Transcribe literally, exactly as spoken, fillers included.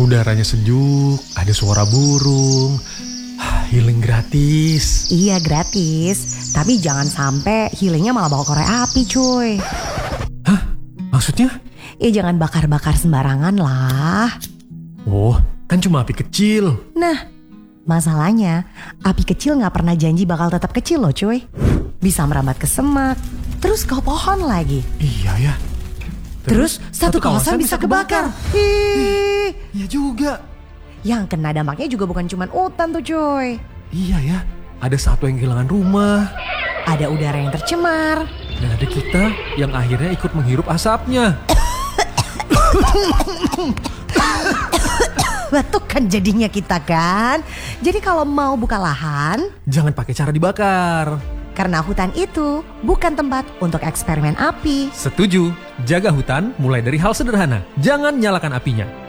Udaranya sejuk, ada suara burung. Healing gratis. Iya gratis, tapi jangan sampai healingnya malah bawa korek api cuy. Hah? Maksudnya? Eh jangan bakar-bakar sembarangan lah. Oh, kan cuma api kecil. Nah, masalahnya api kecil gak pernah janji bakal tetap kecil loh cuy. Bisa merambat ke semak, terus ke pohon lagi. Iya ya. Terus, terus satu kawasan, kawasan bisa kebakar. Ih, iya juga. Yang kena dampaknya juga bukan cuma hutan tuh cuy. Iya ya, ada satu yang kehilangan rumah. Ada udara yang tercemar. Dan ada kita yang akhirnya ikut menghirup asapnya. Batuk kan jadinya kita kan. Jadi kalau mau buka lahan, jangan pakai cara dibakar. Karena hutan itu bukan tempat untuk eksperimen api. Setuju, jaga hutan mulai dari hal sederhana. Jangan nyalakan apinya.